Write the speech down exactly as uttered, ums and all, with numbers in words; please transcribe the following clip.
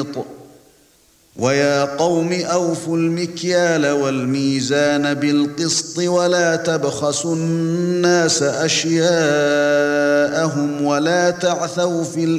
مُحِيطٌ وَيَا قَوْمِ أَوْفُوا الْمِكْيَالَ وَالْمِيزَانَ بِالْقِسْطِ وَلَا تَبْخَسُوا النَّاسَ أَشْيَاءَهُمْ وَلَا تَعْثَوْا فِي